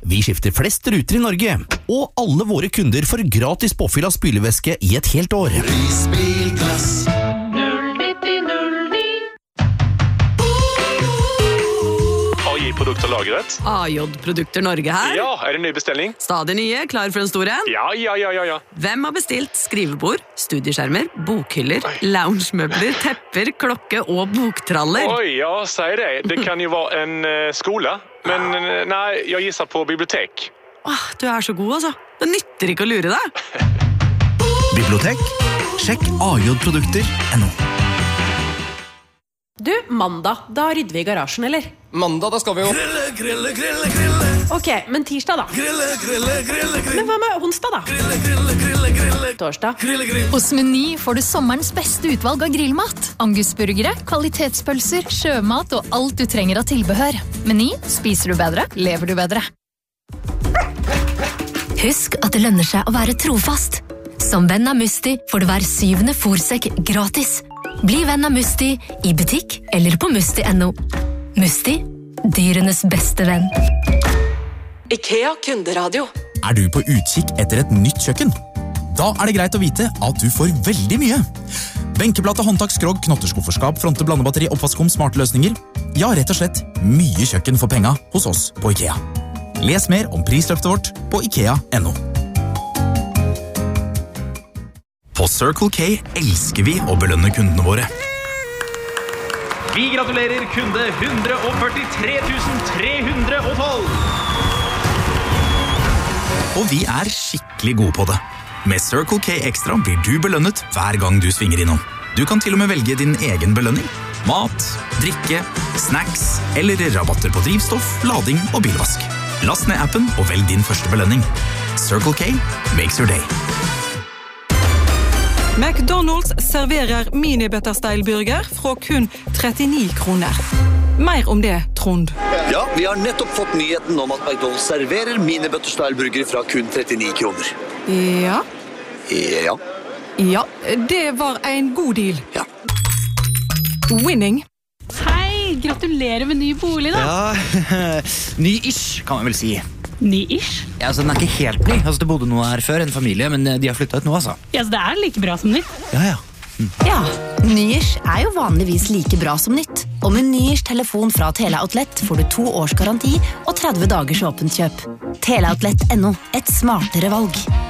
Vi skifter flest ruter i Norge, og alle våre kunder får gratis påfyll av spylevæske i et helt år. Prisbilglass 099. AJ-produkter lagret. AJ-produkter Norge her. Ja, det ny bestelling? Stadig nye, klar for en stor en? Ja. Hvem har bestilt skrivebord, studieskjermer, bokhyller, loungemøbler, tepper, klokke og boktraller? Oi, ja, säg det. Det kan jo være en skola. Men nej, jag gissar på bibliotek. Du er så god, altså. Det nytter ikke å lure deg. Bibliotek? Sjekk AJ-produkter.no. Du, mandag, da rydder vi i garasjen, eller? Mandag, da skal vi jo Grille Ok, men tirsdag da? Men hva med onsdag da? Torsdag? Hos Meny får du sommerens beste utvalg av grillmat. Angusburgere, kvalitetspølser, sjømat og alt du trenger av tilbehør. Meny, spiser du bedre, lever du bedre. Husk at det lønner seg å være trofast. Som venn av Musti får du hver 7. fôrsekk gratis. Bli venn av Musti i butikk eller på musti.no. Musti, dyrenes beste venn. IKEA kunderadio. Er du på utkikk etter et nytt kjøkken? Da er det greit å vite at du får veldig mye. Benkeplate, håndtak, skrog, knotterskufferskap, fronte, blandebatteri, oppvaskom, smarte løsninger. Ja, rett og slett mye kjøkken for penga hos oss på IKEA. Les mer om prisløftet vårt på IKEA.no. På Circle K elsker vi å belønne kundene våre. Vi gratulerer kunde 143 312. Og vi er skikkelig gode på det. Med Circle K Extra blir du belønnet hver gang du svinger innom. Du kan til og med velge din egen belønning. Mat, drikke, snacks eller rabatter på drivstoff, lading og bilvask. Last ned appen og velg din første belønning. Circle K makes your day. McDonald's serverer mini-butterstyle-burger fra kun 39 kroner. Mer om det, Trond. Ja, vi har nettopp fått nyheten om at McDonald's serverer mini-butterstyle-burger fra kun 39 kroner. Ja. Ja. Ja, det var en god deal. Ja. Winning. Hei, gratulerer med ny bolig da. Ja, ny-ish kan man vel si. Ny-ish? Ja, altså den er ikke helt ny. Altså det bodde noe her før, en familie, men de har flyttet ut nå, altså. Ja, så det er like bra som nytt. Ja. Ja, ny-ish er jo vanligvis like bra som nytt. Og med ny-ish telefon fra Teleoutlet får du 2 års garanti og 30 dagers åpent kjøp. Teleoutlet.no, et smartere valg.